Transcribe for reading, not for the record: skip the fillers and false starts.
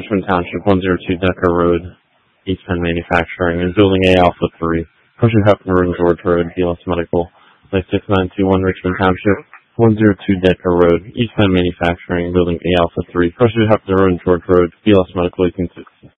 Richmond Township, 102 Decker Road, East Penn Manufacturing, and Building A Alpha 3, Prussia Hefner Road, George Road, BLS Medical, Site 6921 Richmond Township, 102 Decker Road, East Penn Manufacturing, Building A Alpha 3, Prussia Hefner Road, George Road, BLS Medical 1860.